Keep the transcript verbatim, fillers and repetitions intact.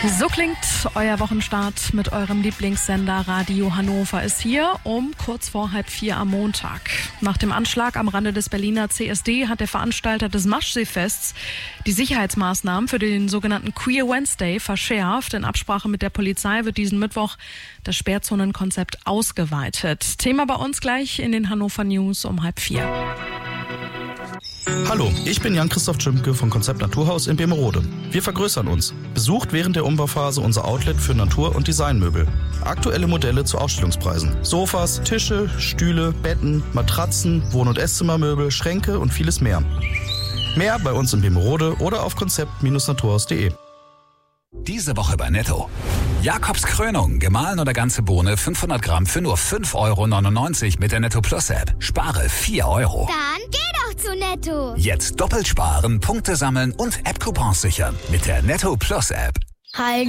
So klingt euer Wochenstart mit eurem Lieblingssender Radio Hannover ist hier um kurz vor halb vier am Montag. Nach dem Anschlag am Rande des Berliner C S D hat der Veranstalter des Maschseefests die Sicherheitsmaßnahmen für den sogenannten Queer Wednesday verschärft. In Absprache mit der Polizei wird diesen Mittwoch das Sperrzonenkonzept ausgeweitet. Thema bei uns gleich in den Hannover News um halb vier. Hallo, ich bin Jan-Christoph Tschimke von Konzept Naturhaus in Bemerode. Wir vergrößern uns. Besucht während der Umbauphase unser Outlet für Natur- und Designmöbel. Aktuelle Modelle zu Ausstellungspreisen. Sofas, Tische, Stühle, Betten, Matratzen, Wohn- und Esszimmermöbel, Schränke und vieles mehr. Mehr bei uns in Bemerode oder auf konzept Bindestrich naturhaus punkt de. Diese Woche bei Netto. Jakobs Krönung, gemahlen oder ganze Bohne, fünfhundert Gramm für nur fünf Euro neunundneunzig mit der Netto Plus App. Spare vier Euro. Dann geh doch zu Netto. Jetzt doppelt sparen, Punkte sammeln und App-Coupons sichern mit der Netto Plus App. Halt.